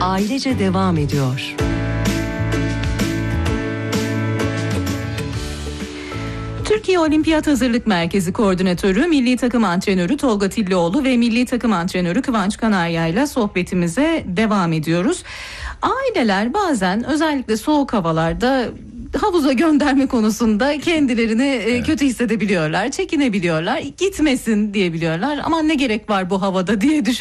ailece devam ediyor. Türkiye Olimpiyat Hazırlık Merkezi Koordinatörü, Milli Takım Antrenörü Tolga Tillioğlu ve Milli Takım Antrenörü Kıvanç Kanarya ile sohbetimize devam ediyoruz. Aileler bazen özellikle soğuk havalarda havuza gönderme konusunda kendilerini kötü hissedebiliyorlar, çekinebiliyorlar, gitmesin diyebiliyorlar. Ama ne gerek var bu havada diye